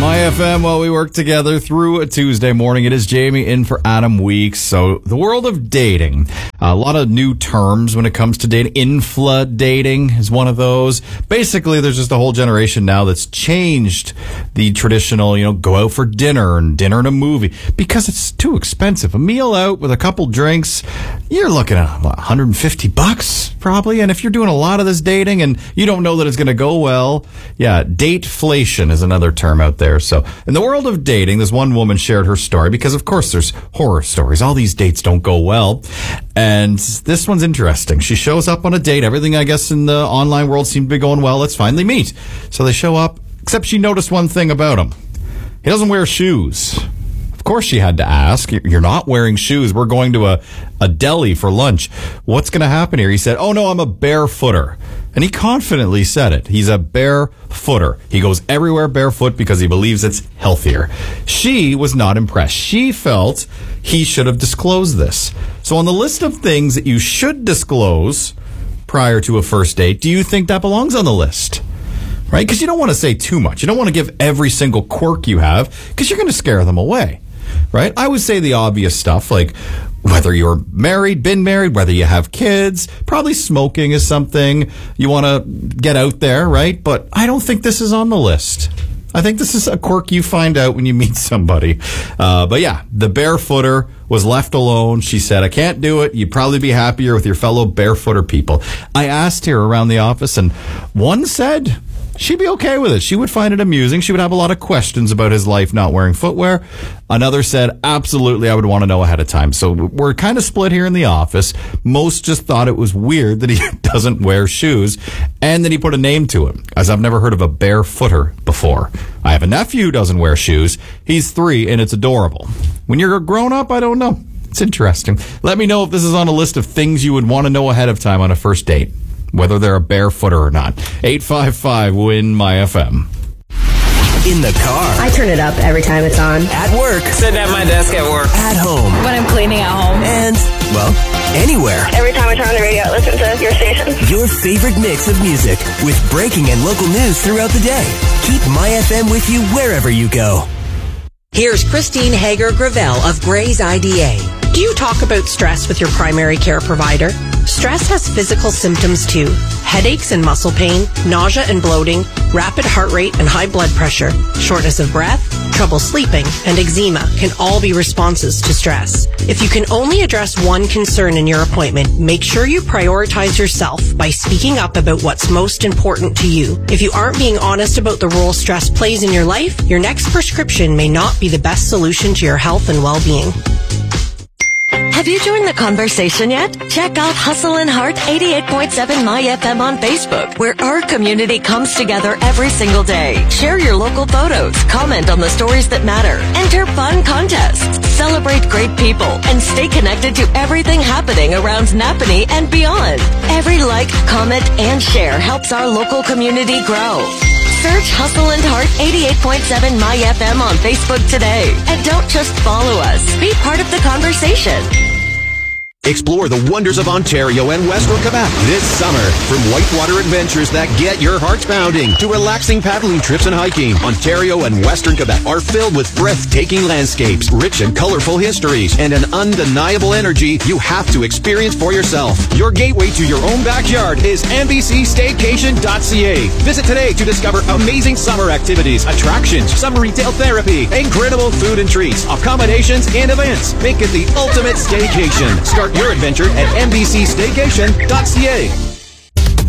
My FM while we work together through a Tuesday morning. It is Jamie in for Adam Weeks. So the world of dating, a lot of new terms when it comes to dating. Infla dating is one of those. Basically, there's just a whole generation now that's changed the traditional, go out for dinner and a movie because it's too expensive. A meal out with a couple drinks, you're looking at $150 probably. And if you're doing a lot of this dating and you don't know that it's going to go well, dateflation is another term out there. So in the world of dating, this one woman shared her story because, of course, there's horror stories. All these dates don't go well. And this one's interesting. She shows up on a date. Everything, I guess, in the online world seemed to be going well. Let's finally meet. So they show up, except she noticed one thing about him. He doesn't wear shoes. Of course, she had to ask, you're not wearing shoes. We're going to a deli for lunch. What's going to happen here? He said, oh, no, I'm a barefooter. And he confidently said it. He's a barefooter. He goes everywhere barefoot because he believes it's healthier. She was not impressed. She felt he should have disclosed this. So on the list of things that you should disclose prior to a first date, do you think that belongs on the list? Right? Because you don't want to say too much. You don't want to give every single quirk you have because you're going to scare them away. Right? I would say the obvious stuff like whether you're married, been married, whether you have kids, probably smoking is something you want to get out there, right? But I don't think this is on the list. I think this is a quirk you find out when you meet somebody. But yeah, the barefooter was left alone. She said, I can't do it. You'd probably be happier with your fellow barefooter people. I asked her around the office and one said she'd be okay with it. She would find it amusing. She would have a lot of questions about his life not wearing footwear. Another said, absolutely, I would want to know ahead of time. So we're kind of split here in the office. Most just thought it was weird that he doesn't wear shoes and that he put a name to it, as I've never heard of a barefooter before. I have a nephew who doesn't wear shoes. He's 3 and it's adorable. When you're a grown up, I don't know. It's interesting. Let me know if this is on a list of things you would want to know ahead of time on a first date, whether they're a barefooter or not. 855-WIN-MY-FM. In the car. I turn it up every time it's on. At work. Sitting at my desk at work. At home. When I'm cleaning at home. And, well, anywhere. Every time I turn on the radio, I listen to your station. Your favorite mix of music with breaking and local news throughout the day. Keep My FM with you wherever you go. Here's Christine Hager-Gravel of Gray's IDA. Do you talk about stress with your primary care provider? Stress has physical symptoms too. Headaches and muscle pain, nausea and bloating, rapid heart rate and high blood pressure, shortness of breath, trouble sleeping, and eczema can all be responses to stress. If you can only address one concern in your appointment, make sure you prioritize yourself by speaking up about what's most important to you. If you aren't being honest about the role stress plays in your life, your next prescription may not be the best solution to your health and well-being. Have you joined the conversation yet? Check out Hustle and Heart 88.7 My FM on Facebook, where our community comes together every single day. Share your local photos, comment on the stories that matter, enter fun contests, celebrate great people, and stay connected to everything happening around Napanee and beyond. Every like, comment, and share helps our local community grow. Search Hustle and Heart 88.7 My FM on Facebook today. And don't just follow us. Be part of the conversation. Explore the wonders of Ontario and Western Quebec this summer. From whitewater adventures that get your hearts pounding to relaxing paddling trips and hiking, Ontario and Western Quebec are filled with breathtaking landscapes, rich and colorful histories, and an undeniable energy you have to experience for yourself. Your gateway to your own backyard is NBCStaycation.ca. Visit today to discover amazing summer activities, attractions, summer retail therapy, incredible food and treats, accommodations, and events. Make it the ultimate staycation. Start your adventure at NBCStaycation.ca.